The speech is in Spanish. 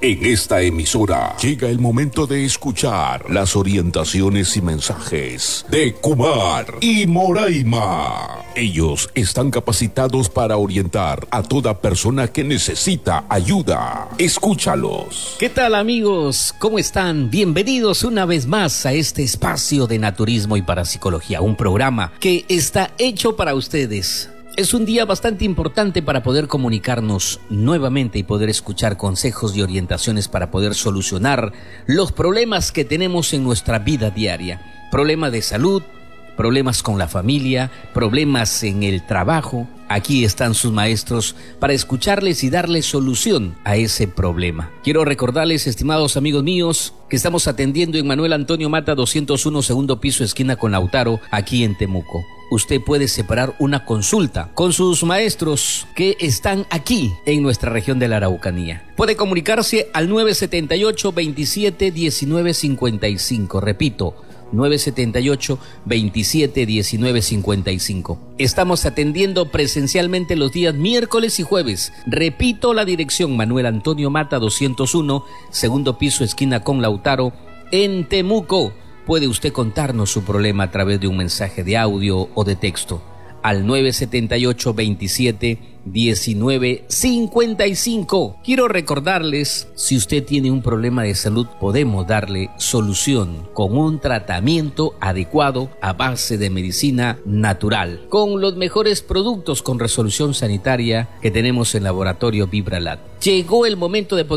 En esta emisora llega el momento de escuchar las orientaciones y mensajes de Kumar y Moraima. Ellos están capacitados para orientar a toda persona que necesita ayuda. Escúchalos. ¿Qué tal, amigos? ¿Cómo están? Bienvenidos una vez más a este espacio de naturismo y parapsicología, un programa que está hecho para ustedes. Es un día bastante importante para poder comunicarnos nuevamente y poder escuchar consejos y orientaciones para poder solucionar los problemas que tenemos en nuestra vida diaria. Problemas de salud, problemas con la familia, problemas en el trabajo. Aquí están sus maestros para escucharles y darles solución a ese problema. Quiero recordarles, estimados amigos míos, que estamos atendiendo en Manuel Antonio Mata 201, segundo piso, esquina con Lautaro, aquí en Temuco. Usted puede separar una consulta con sus maestros que están aquí en nuestra región de la Araucanía. Puede comunicarse al 978-27-1955. Repito, 978-27-1955. Estamos atendiendo presencialmente los días miércoles y jueves. Repito la dirección: Manuel Antonio Mata 201, segundo piso, esquina con Lautaro, en Temuco. Puede usted contarnos su problema a través de un mensaje de audio o de texto al 978-27-1955. Quiero recordarles, si usted tiene un problema de salud, podemos darle solución con un tratamiento adecuado a base de medicina natural, con los mejores productos con resolución sanitaria que tenemos en Laboratorio Vibralat. Llegó el momento de